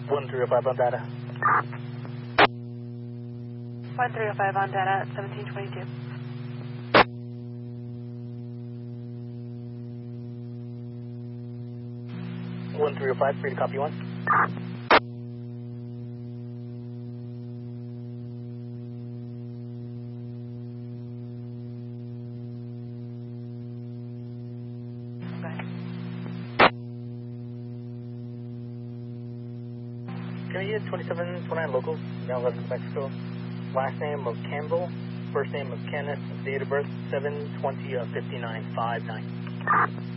1305 on data. 1305 on data at 1722. 1305, free to copy 1. Can we get 2729 local, now 11 Mexico? Last name of Campbell, first name of Kenneth, date of birth 7/20/59, 5/9.